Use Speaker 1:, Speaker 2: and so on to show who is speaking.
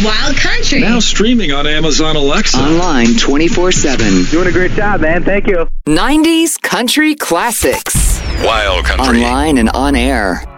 Speaker 1: Wild Country.
Speaker 2: Now streaming on Amazon Alexa.
Speaker 3: Online 24/7.
Speaker 4: Doing a great job, man. Thank you.
Speaker 3: 90s country classics.
Speaker 2: Wild Country.
Speaker 3: Online and on air.